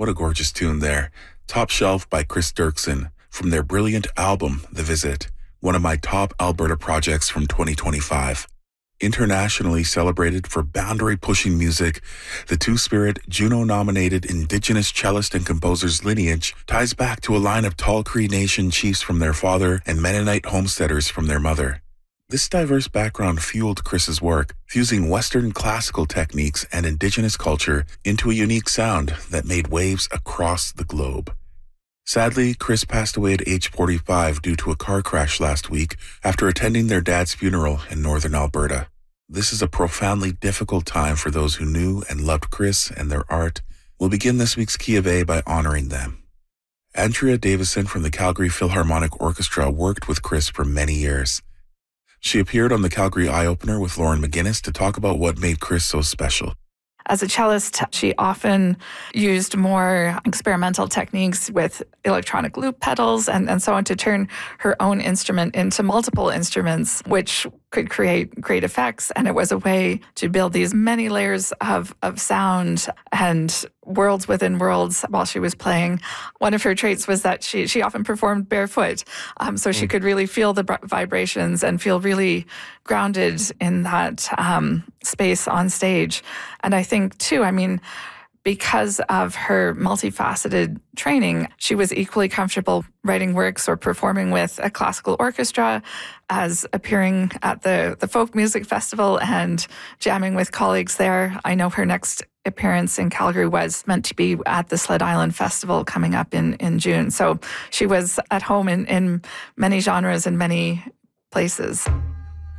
What a gorgeous tune there. Top Shelf by Chris Dirksen from their brilliant album, The Visit, one of my top Alberta projects from 2025. Internationally celebrated for boundary-pushing music, the Two-Spirit Juno-nominated Indigenous cellist and composer's lineage ties back to a line of Tall Cree Nation chiefs from their father and Mennonite homesteaders from their mother. This diverse background fueled Chris's work, fusing Western classical techniques and Indigenous culture into a unique sound that made waves across the globe. Sadly, Chris passed away at age 45 due to a car crash last week after attending their dad's funeral in northern Alberta. This is a profoundly difficult time for those who knew and loved Chris and their art. We'll begin this week's Key of A by honoring them. Andrea Davison from the Calgary Philharmonic Orchestra worked with Chris for many years. She appeared on the Calgary Eye Opener with Lauren McGinnis to talk about what made Chris so special. As a cellist, she often used more experimental techniques with electronic loop pedals and so on to turn her own instrument into multiple instruments, which could create great effects. And it was a way to build these many layers of sound and worlds within worlds while she was playing. One of her traits was that she often performed barefoot, so she could really feel the vibrations and feel really grounded in that space on stage. And I think, too, because of her multifaceted training, she was equally comfortable writing works or performing with a classical orchestra as appearing at the Folk Music Festival and jamming with colleagues there. I know her next appearance in Calgary was meant to be at the Sled Island Festival coming up in June. So she was at home in many genres and many places.